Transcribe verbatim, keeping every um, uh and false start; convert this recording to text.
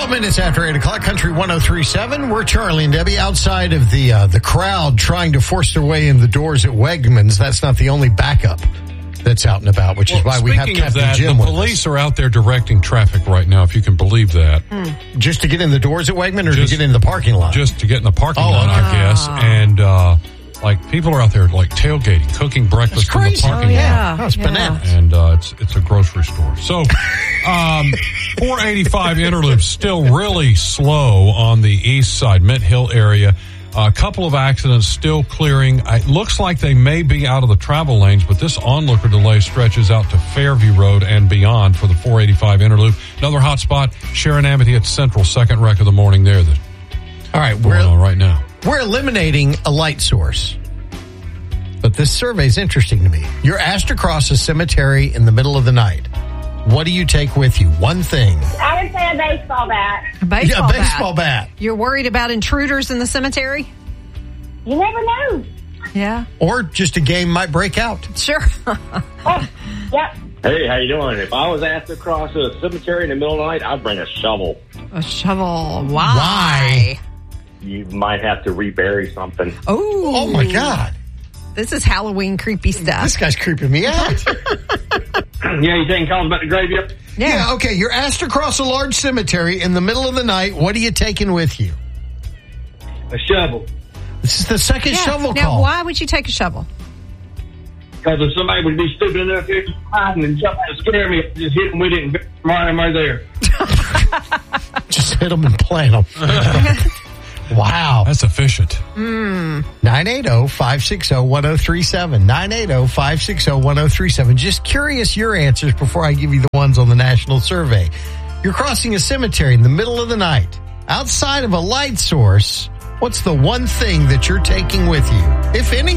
twelve minutes after eight o'clock, Country one oh three point seven. We're Charlie and Debbie outside of the uh, the crowd trying to force their way in the doors at Wegmans. That's not the only backup that's out and about, which well, is why we have Captain that, Jim the with police us. are out there directing traffic right now, if you can believe that. Hmm. Just to get in the doors at Wegmans or just, to get into the parking lot? Just to get in the parking oh, lot, okay. I guess. And, uh, like, people are out there, like, tailgating, cooking breakfast in the parking oh, yeah. lot. Oh, it's yeah. bananas. And uh, it's it's a grocery store. So, um, four eighty-five Interloop still really slow on the east side, Mint Hill area. A couple of accidents still clearing. It looks like they may be out of the travel lanes, but this onlooker delay stretches out to Fairview Road and beyond for the four eighty-five Interloop. Another hot spot, Sharon Amity at Central, second wreck of the morning there. That All right, going we're on right now. We're eliminating a light source. But this survey is interesting to me. You're asked to cross a cemetery in the middle of the night. What do you take with you? One thing. I would say a baseball bat. A baseball, yeah, a baseball bat. bat. You're worried about intruders in the cemetery? You never know. Yeah. Or just a game might break out. Sure. Oh, yep. Hey, how you doing? If I was asked to cross a cemetery in the middle of the night, I'd bring a shovel. A shovel. Why? Why? You might have to rebury something. Oh. Oh, my God. This is Halloween creepy stuff. This guy's creeping me out. Yeah, you taking calls about the graveyard? Yeah. yeah, okay. You're asked to cross a large cemetery in the middle of the night. What are you taking with you? A shovel. This is the second Yeah. shovel now, call. why would you take a shovel? Because if somebody would be stupid enough here to hide and jump out and scare me, just hit them with it and right them right there. Just hit them and plant them. Wow. That's efficient. Mm. nine eight zero, five six zero, one zero three seven. nine eight zero, five six zero, one zero three seven. Just curious your answers before I give you the ones on the national survey. You're crossing a cemetery in the middle of the night. Outside of a light source, what's the one thing that you're taking with you, if any?